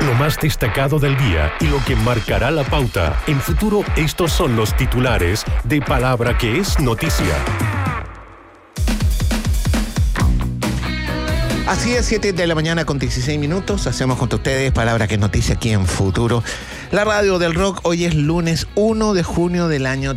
lo más destacado del día y lo que marcará la pauta. En Futuro, estos son los titulares de Palabra que es noticia. Así es, 7 de la mañana con 16 minutos. Hacemos junto a ustedes Palabra que es noticia aquí en Futuro, la radio del rock. Hoy es lunes 1 de junio del año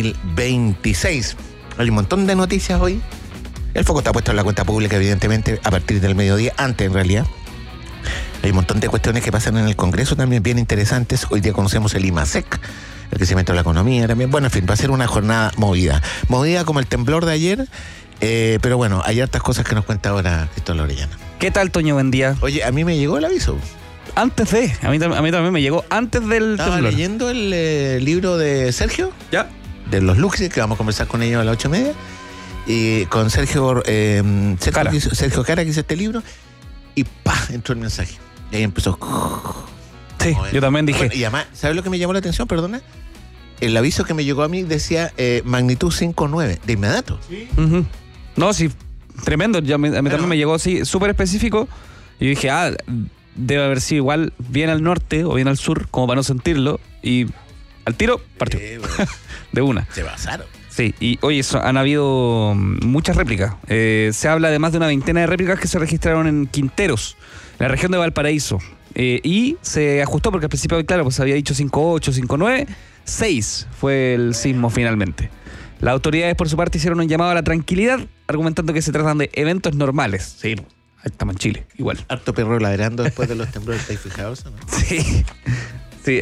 2026. Hay un montón de noticias hoy. El foco está puesto en la cuenta pública, evidentemente, a partir del mediodía, antes en realidad. Hay un montón de cuestiones que pasan en el Congreso también bien interesantes. Hoy día conocemos el IMASEC, el crecimiento de la economía también. Bueno, en fin, va a ser una jornada movida. Movida como el temblor de ayer, pero bueno, hay hartas cosas que nos cuenta ahora Cristóbal Orellana. ¿Qué tal, Toño? Buen día. Oye, a mí me llegó el aviso. Antes de, a mí también me llegó antes del Estaba temblor. leyendo el libro de Sergio, ¿Ya? de los Luxis, que vamos a conversar con ellos a las 8:30. Y con Sergio Cara. Cara, que hizo este libro, y ¡pah! Entró el mensaje. Y ahí empezó. Sí, yo también dije. Bueno, y además, ¿sabes lo que me llamó la atención? Perdona. El aviso que me llegó a mí decía magnitud 5.9, de inmediato. Uh-huh. No, sí, tremendo. A mí también me llegó así, súper específico. Y dije, debe haber sido igual bien al norte o bien al sur, como para no sentirlo. Y al tiro, partió. Bueno, de una. se pasaron. Sí, y oye, han habido muchas réplicas. Se habla de más de una veintena de réplicas que se registraron en Quinteros, la región de Valparaíso. Y se ajustó porque al principio, claro, pues había dicho 5.8, 5.9, 6 fue el sismo finalmente. Las autoridades, por su parte, hicieron un llamado a la tranquilidad, argumentando que se tratan de eventos normales. Sí, ahí estamos en Chile, igual. Harto perro ladrando después de los temblores, ¿estáis fijados, no? Sí, sí,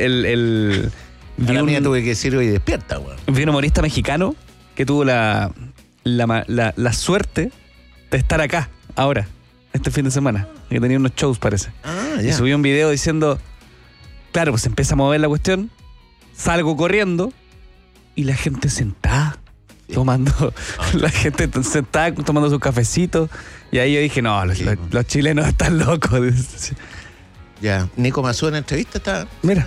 A la mía tuve que decir hoy despierta, weón. Vi un humorista mexicano que tuvo la suerte de estar acá, ahora, este fin de semana. Que tenía unos shows, parece. Ya. Y subió un video diciendo, claro, pues empieza a mover la cuestión, salgo corriendo y la gente sentada, tomando, la gente sentada tomando su cafecito. Y ahí yo dije, no, los chilenos están locos. Ya. Nico Mazú en la entrevista está. Mira.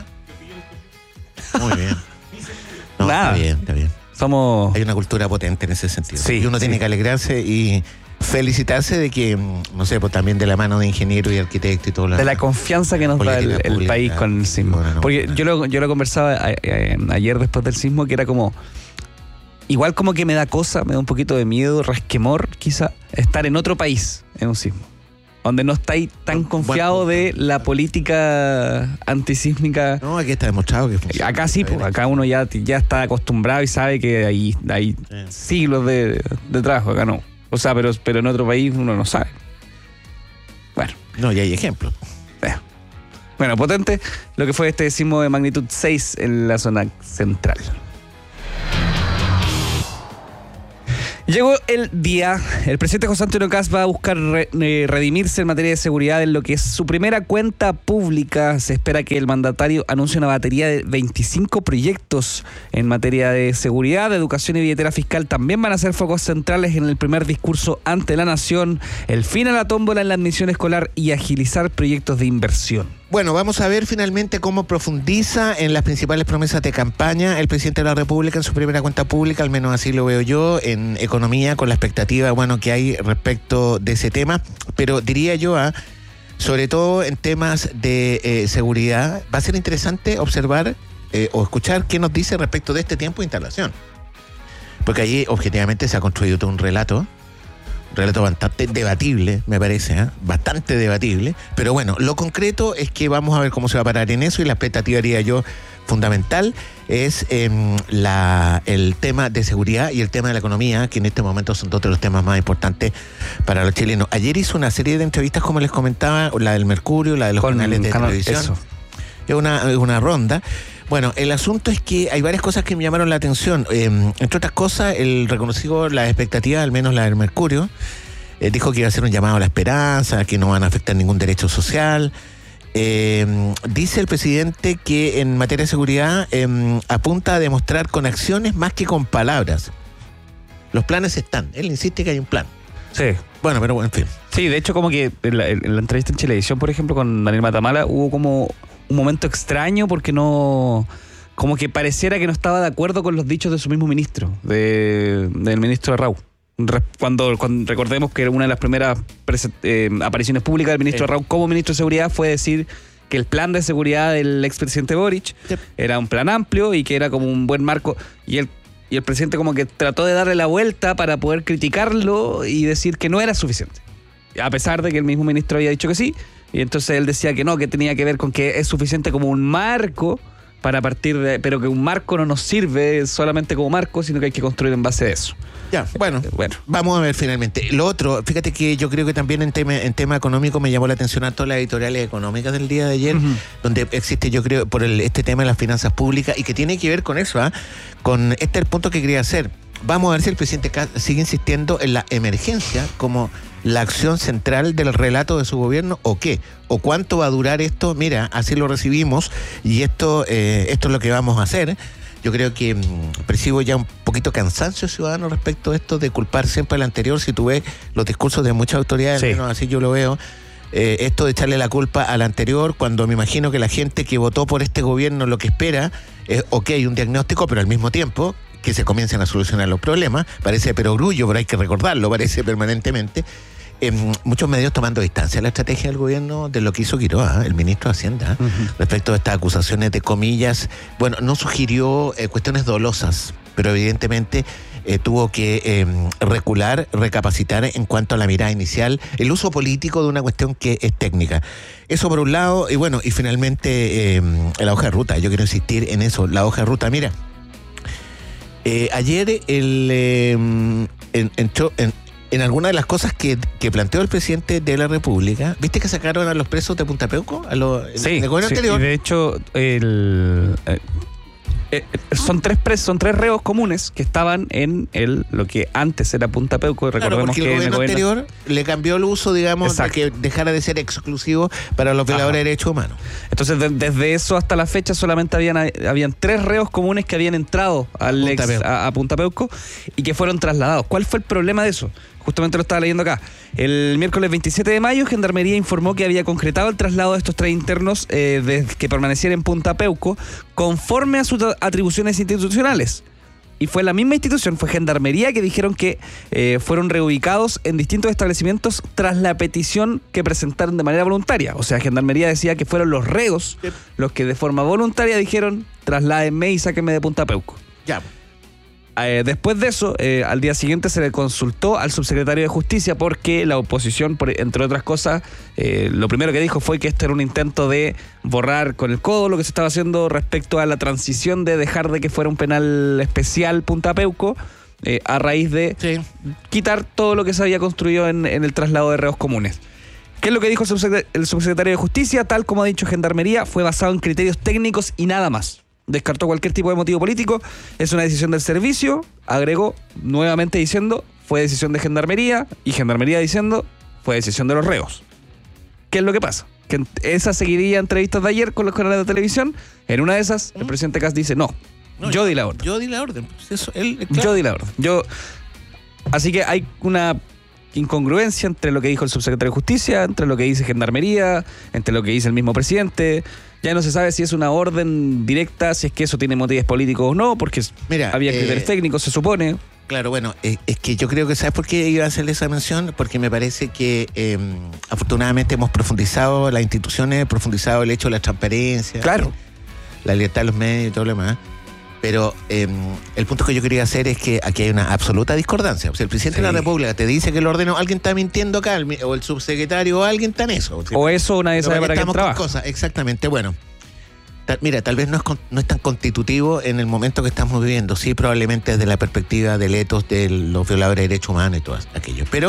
Muy bien. No, Nada. Está bien. Somos... Hay una cultura potente en ese sentido. Sí, y uno tiene sí. que alegrarse y felicitarse de que, no sé, pues también de la mano de ingeniero y arquitecto y todo lo de la confianza que nos da política el pública, país con el sismo. bueno, Porque yo lo conversaba ayer después del sismo, que era como, igual como que me da un poquito de miedo, resquemor quizá, estar en otro país en un sismo, donde no estáis tan confiado de la política antisísmica. No, aquí está demostrado que funciona. Acá sí, pues acá uno ya está acostumbrado y sabe que hay siglos de trabajo. Acá no. O sea, pero en otro país uno no sabe. Bueno. No, y hay ejemplos. Bueno, potente lo que fue este sismo de magnitud 6 en la zona central. Llegó el día. El presidente José Antonio Kast va a buscar redimirse en materia de seguridad en lo que es su primera cuenta pública. Se espera que el mandatario anuncie una batería de 25 proyectos en materia de seguridad, de educación y billetera fiscal. También van a ser focos centrales en el primer discurso ante la nación, el fin a la tómbola en la admisión escolar y agilizar proyectos de inversión. Bueno, vamos a ver finalmente cómo profundiza en las principales promesas de campaña el presidente de la República en su primera cuenta pública, al menos así lo veo yo, en economía, con la expectativa, bueno, que hay respecto de ese tema. Pero diría yo, sobre todo en temas de seguridad, va a ser interesante observar o escuchar qué nos dice respecto de este tiempo de instalación. Porque allí objetivamente se ha construido todo un relato bastante debatible, me parece, bastante debatible, pero bueno, lo concreto es que vamos a ver cómo se va a parar en eso, y la expectativa, diría yo, fundamental es el tema de seguridad y el tema de la economía, que en este momento son dos de los temas más importantes para los chilenos. Ayer hizo una serie de entrevistas, como les comentaba, la del Mercurio, la de los canales de televisión. Eso. Es una ronda. Bueno, el asunto es que hay varias cosas que me llamaron la atención. Entre otras cosas, él reconoció las expectativas, al menos la del Mercurio. Dijo que iba a ser un llamado a la esperanza, que no van a afectar ningún derecho social. Dice el presidente que en materia de seguridad apunta a demostrar con acciones más que con palabras. Los planes están. Él insiste que hay un plan. Sí. Bueno, pero en fin. Sí, de hecho, como que en la entrevista en Chilevisión, por ejemplo, con Daniel Matamala, hubo como un momento extraño porque no... Como que pareciera que no estaba de acuerdo con los dichos de su mismo ministro, del ministro de Arrau. Cuando recordemos que una de las primeras apariciones públicas del ministro Arrau como ministro de Seguridad fue decir que el plan de seguridad del expresidente Boric era un plan amplio y que era como un buen marco, y el presidente como que trató de darle la vuelta para poder criticarlo y decir que no era suficiente, a pesar de que el mismo ministro había dicho que sí, y entonces él decía que no, que tenía que ver con que es suficiente como un marco para partir de, pero que un marco no nos sirve solamente como marco, sino que hay que construir en base a eso. Ya, bueno, vamos a ver finalmente. Lo otro, fíjate que yo creo que también en tema económico me llamó la atención a todas las editoriales económicas del día de ayer, donde existe, yo creo, por este tema de las finanzas públicas, y que tiene que ver con eso, con este es el punto que quería hacer. Vamos a ver si el presidente sigue insistiendo en la emergencia como la acción central del relato de su gobierno, o qué, o cuánto va a durar esto. Mira, así lo recibimos y esto es lo que vamos a hacer. Yo creo que percibo ya un poquito cansancio ciudadano respecto a esto de culpar siempre al anterior. Si tú ves los discursos de muchas autoridades, sí, menos así yo lo veo, esto de echarle la culpa al anterior, cuando me imagino que la gente que votó por este gobierno lo que espera es, ok, un diagnóstico, pero al mismo tiempo que se comiencen a solucionar los problemas. Parece perogrullo, pero hay que recordarlo, parece permanentemente. Muchos medios tomando distancia de la estrategia del gobierno de lo que hizo Quiroga, el ministro de Hacienda, respecto a estas acusaciones de comillas. Bueno, no sugirió cuestiones dolosas, pero evidentemente tuvo que recular, recapacitar en cuanto a la mirada inicial, el uso político de una cuestión que es técnica. Eso por un lado, y bueno, y finalmente la hoja de ruta. Yo quiero insistir en eso, la hoja de ruta. Mira, ayer en alguna de las cosas que planteó el presidente de la República, ¿viste que sacaron a los presos de Punta Peuco? Sí, del gobierno anterior. Y de hecho, son tres reos comunes que estaban en lo que antes era Punta Peuco. Claro, porque el gobierno anterior le cambió el uso, digamos, de que dejara de ser exclusivo para los violadores de derechos humanos. Entonces, desde eso hasta la fecha solamente habían 3 reos comunes que habían entrado a Punta Peuco y que fueron trasladados. ¿Cuál fue el problema de eso? Justamente lo estaba leyendo acá. El miércoles 27 de mayo, Gendarmería informó que había concretado el traslado de estos 3 internos que permanecieran en Punta Peuco conforme a sus atribuciones institucionales. Y fue la misma institución, fue Gendarmería, que dijeron que fueron reubicados en distintos establecimientos tras la petición que presentaron de manera voluntaria. O sea, Gendarmería decía que fueron los reos los que de forma voluntaria dijeron: trasládenme y sáquenme de Punta Peuco. Ya. Después de eso, al día siguiente se le consultó al subsecretario de Justicia, porque la oposición, entre otras cosas, lo primero que dijo fue que esto era un intento de borrar con el codo lo que se estaba haciendo respecto a la transición de dejar de que fuera un penal especial Punta Peuco, a raíz de quitar todo lo que se había construido en el traslado de reos comunes. ¿Qué es lo que dijo el subsecretario de Justicia? Tal como ha dicho Gendarmería, fue basado en criterios técnicos y nada más. Descartó cualquier tipo de motivo político. Es una decisión del servicio. Agregó nuevamente diciendo: fue decisión de Gendarmería. Y Gendarmería diciendo: fue decisión de los reos. ¿Qué es lo que pasa? Que en esa seguidilla entrevistas de ayer con los canales de televisión, en una de esas, el presidente Kast dice: no, yo di la orden. Yo di la orden. Eso, claro. Yo di la orden. Así que hay una incongruencia entre lo que dijo el subsecretario de Justicia, entre lo que dice Gendarmería, entre lo que dice el mismo presidente. Ya no se sabe si es una orden directa, si es que eso tiene motivos políticos o no, porque había criterios técnicos, se supone. Claro, bueno, es que yo creo que, ¿sabes por qué iba a hacerle esa mención? Porque me parece que afortunadamente hemos profundizado las instituciones, profundizado el hecho de la transparencia, claro, la libertad de los medios y todo lo demás. Pero el punto que yo quería hacer es que aquí hay una absoluta discordancia. O sea, el presidente de la República te dice que lo ordenó, alguien está mintiendo acá, o el subsecretario, o alguien está en eso. O eso, nadie sabe para qué trabaja. Exactamente, bueno. Mira, tal vez no es tan constitutivo en el momento que estamos viviendo. Sí, probablemente desde la perspectiva del etos de los violadores de derechos humanos y todo aquello. Pero,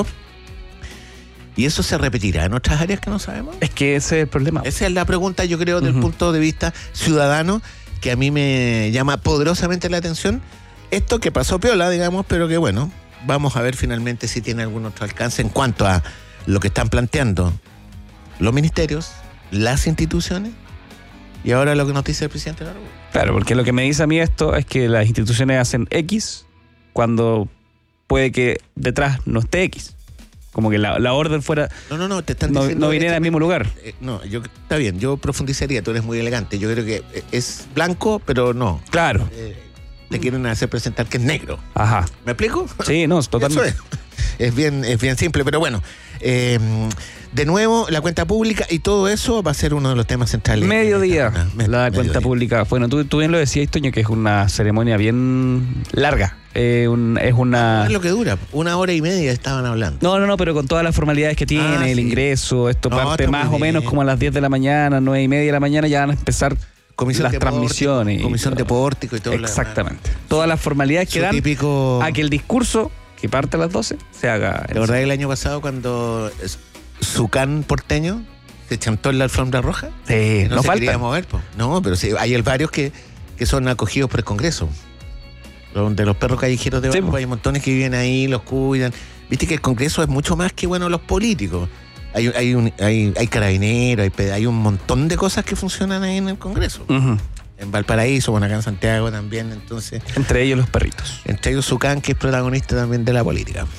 ¿y eso se repetirá en otras áreas que no sabemos? Es que ese es el problema. Esa es la pregunta, yo creo, del punto de vista ciudadano, que a mí me llama poderosamente la atención. Esto que pasó piola, digamos, pero que bueno, vamos a ver finalmente si tiene algún otro alcance en cuanto a lo que están planteando los ministerios, las instituciones, y ahora lo que nos dice el presidente de la República. Claro, porque lo que me dice a mí esto es que las instituciones hacen X cuando puede que detrás no esté X. Como que la orden fuera... No, te están diciendo... No viniera al mismo lugar. Está bien, yo profundizaría, tú eres muy elegante. Yo creo que es blanco, pero no. Claro. Te quieren hacer presentar que es negro. Ajá. ¿Me explico? Sí, no, totalmente. Eso es bien simple, pero bueno. De nuevo, la cuenta pública y todo eso va a ser uno de los temas centrales. Mediodía, la cuenta pública. Bueno, tú bien lo decías, Toño, que es una ceremonia bien larga. Es lo que dura, 1 hora y media estaban hablando. No, pero con todas las formalidades que tiene, el ingreso, esto parte más o menos como a las 10 de la mañana, 9:30 de la mañana, ya van a empezar las transmisiones. Comisión de pórtico y todo. Exactamente. Todas las formalidades que dan a que el discurso, que parte a las 12, se haga. ¿Te acordás el año pasado cuando Zucán porteño se chantó en la alfombra roja? Sí, no se quería mover, po. No, pero sí, hay varios que son acogidos por el Congreso. De los perros callejeros de Valpo, hay montones que viven ahí, los cuidan. Viste que el Congreso es mucho más que, los políticos. Hay carabineros, hay un montón de cosas que funcionan ahí en el Congreso. Uh-huh. En Valparaíso, acá en Santiago también, entonces. Entre ellos los perritos. Entre ellos Zucán, que es protagonista también de la política.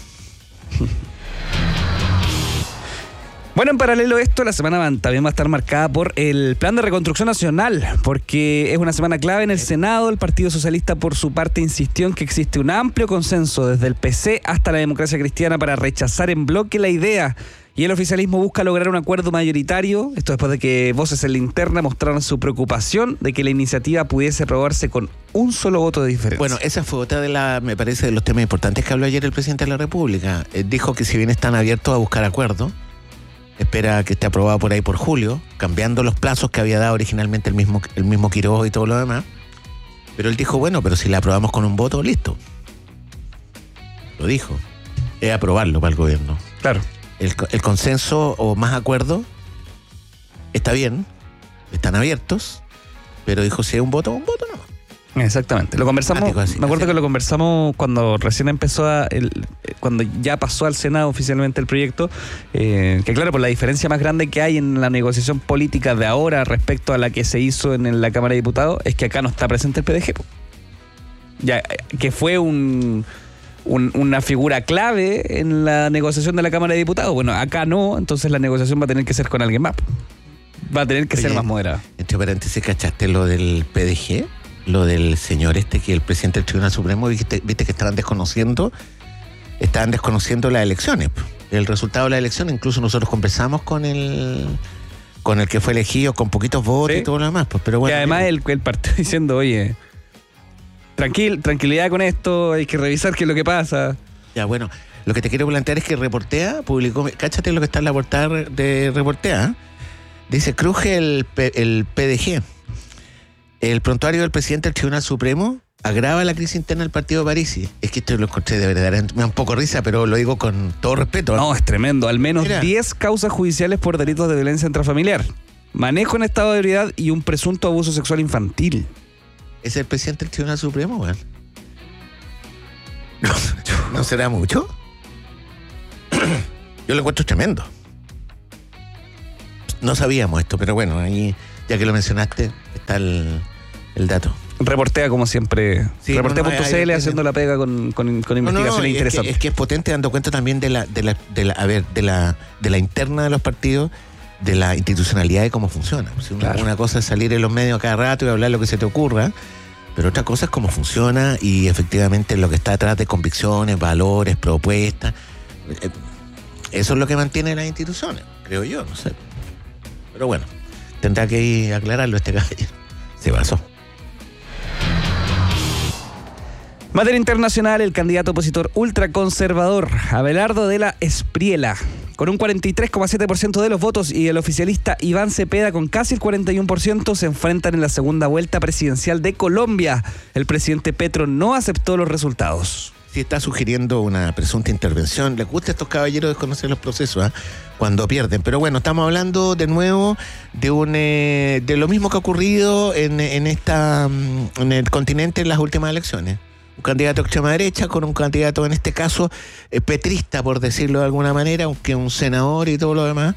Bueno, en paralelo a esto, la semana también va a estar marcada por el Plan de Reconstrucción Nacional, porque es una semana clave en el Senado. El Partido Socialista, por su parte, insistió en que existe un amplio consenso desde el PC hasta la Democracia Cristiana para rechazar en bloque la idea. Y el oficialismo busca lograr un acuerdo mayoritario, esto después de que voces en la interna mostraron su preocupación de que la iniciativa pudiese aprobarse con un solo voto de diferencia. Bueno, esa fue otra me parece, de los temas importantes que habló ayer el presidente de la República. Dijo que si bien están abiertos a buscar acuerdos, espera que esté aprobado por ahí por julio, cambiando los plazos que había dado originalmente el mismo Quiroz y todo lo demás. Pero él dijo, pero si la aprobamos con un voto, listo. Lo dijo. Es aprobarlo para el gobierno. Claro. El consenso o más acuerdo está bien, están abiertos, pero dijo, si hay un voto no. Exactamente. Lo conversamos, me acuerdo que lo conversamos cuando recién empezó cuando ya pasó al Senado oficialmente el proyecto, que claro, por la diferencia más grande que hay en la negociación política de ahora respecto a la que se hizo en la Cámara de Diputados, es que acá no está presente el PDG. Ya, que fue una figura clave en la negociación de la Cámara de Diputados. Bueno, acá no, entonces la negociación va a tener que ser con alguien más. Va a tener que ser más moderada. Entre paréntesis, ¿cachaste lo del PDG? Lo del señor que el presidente del Tribunal Supremo, viste que estaban desconociendo las elecciones, el resultado de la elección. Incluso nosotros conversamos con el que fue elegido con poquitos votos, ¿sí? Y todo lo demás, pero bueno. Y además el partido diciendo, oye, tranquilidad con esto, hay que revisar qué es lo que pasa. Ya, bueno, lo que te quiero plantear es que Reportea publicó, cáchate lo que está en la portada de Reportea, dice, cruje el PDG. El prontuario del presidente del Tribunal Supremo agrava la crisis interna del partido de Parisi. Es que esto lo encontré de verdad, me da un poco risa, pero lo digo con todo respeto. No, es tremendo. Al menos 10 causas judiciales por delitos de violencia intrafamiliar, manejo en estado de ebriedad y un presunto abuso sexual infantil. ¿Es el presidente del Tribunal Supremo, weón? ¿No será mucho? Yo lo encuentro tremendo. No sabíamos esto, pero bueno, ahí, ya que lo mencionaste, está el dato. Reportea como siempre. Sí, Reportea.cl haciendo la pega con investigaciones interesantes. Es que es potente, dando cuenta también de la interna de los partidos, de la institucionalidad y cómo funciona. Claro. Una cosa es salir en los medios cada rato y hablar lo que se te ocurra, pero otra cosa es cómo funciona y efectivamente lo que está detrás de convicciones, valores, propuestas. Eso es lo que mantiene las instituciones, creo yo, no sé. Pero bueno, tendrá que aclararlo este caballero. Se pasó. Materia internacional, el candidato opositor ultraconservador Abelardo de la Espriella, con un 43,7% de los votos, y el oficialista Iván Cepeda con casi el 41%, se enfrentan en la segunda vuelta presidencial de Colombia. El presidente Petro no aceptó los resultados. Sí, está sugiriendo una presunta intervención. Les gusta a estos caballeros desconocer los procesos, cuando pierden. Pero bueno, estamos hablando de nuevo de lo mismo que ha ocurrido en el continente en las últimas elecciones. Un candidato extrema derecha con un candidato, en este caso, petrista, por decirlo de alguna manera, aunque un senador y todo lo demás,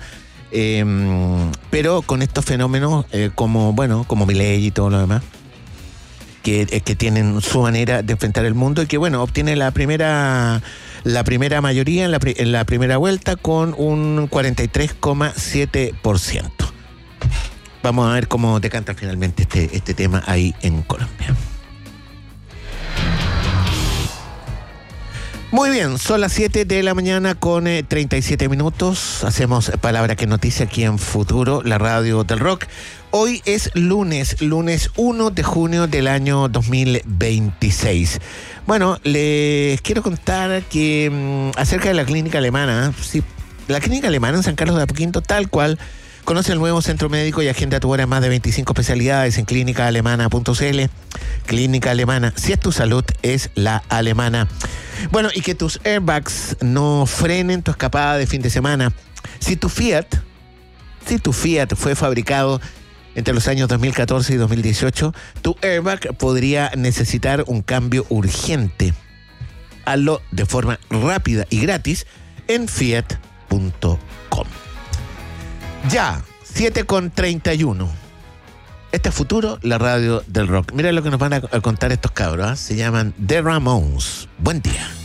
pero con estos fenómenos como Milei y todo lo demás, que tienen su manera de enfrentar el mundo y que, obtiene la primera mayoría en la primera vuelta con un 43,7%. Vamos a ver cómo decanta finalmente este tema ahí en Colombia. Muy bien, son las 7 de la mañana con 37 minutos. Hacemos Palabra que Noticia aquí en Futuro, la radio del rock. Hoy es lunes 1 de junio del año 2026. Bueno, les quiero contar que acerca de la clínica alemana. Sí, la clínica alemana en San Carlos de Apoquindo, tal cual. Conoce el nuevo centro médico y agenda tu hora en más de 25 especialidades en clínicaalemana.cl. Clínica Alemana, si es tu salud, es la alemana. Bueno, y que tus airbags no frenen tu escapada de fin de semana. Si tu Fiat fue fabricado entre los años 2014 y 2018, tu airbag podría necesitar un cambio urgente. Hazlo de forma rápida y gratis en fiat.com. Ya, 7:31. Este es Futuro, la radio del rock. Mira lo que nos van a contar estos cabros, ¿eh? Se llaman The Ramones. Buen día.